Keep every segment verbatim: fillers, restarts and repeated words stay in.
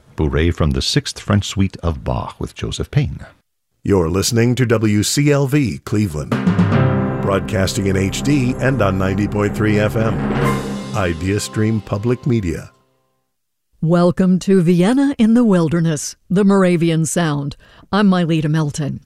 Bourrée from the Sixth French Suite of Bach with Joseph Payne. You're listening to W C L V Cleveland, broadcasting in H D and on ninety point three F M. IdeaStream Public Media. Welcome to Vienna in the Wilderness, the Moravian Sound. I'm Myleta Melton.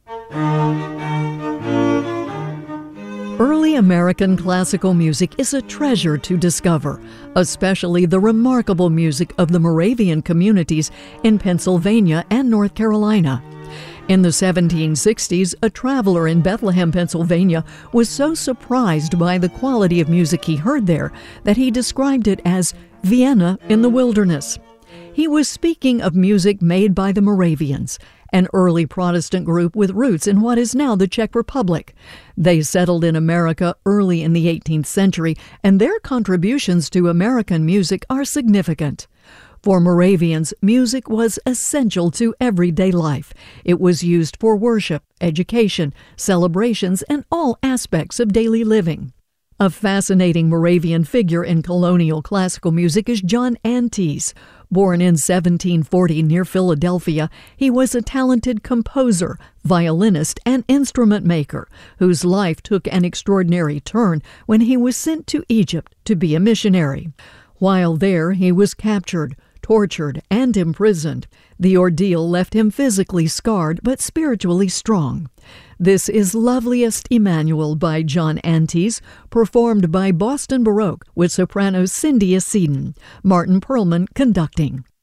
Early American classical music is a treasure to discover, especially the remarkable music of the Moravian communities in Pennsylvania and North Carolina. In the seventeen sixties, a traveler in Bethlehem, Pennsylvania, was so surprised by the quality of music he heard there that he described it as Vienna in the wilderness. He was speaking of music made by the Moravians, an early Protestant group with roots in what is now the Czech Republic. They settled in America early in the eighteenth century, and their contributions to American music are significant. For Moravians, music was essential to everyday life. It was used for worship, education, celebrations, and all aspects of daily living. A fascinating Moravian figure in colonial classical music is John Anthes. Born in seventeen forty near Philadelphia, he was a talented composer, violinist, and instrument maker whose life took an extraordinary turn when he was sent to Egypt to be a missionary. While there, he was captured, tortured, and imprisoned. The ordeal left him physically scarred but spiritually strong. This is Loveliest Emmanuel by John Anthes, performed by Boston Baroque with soprano Cynthia Seddon, Martin Perlman conducting.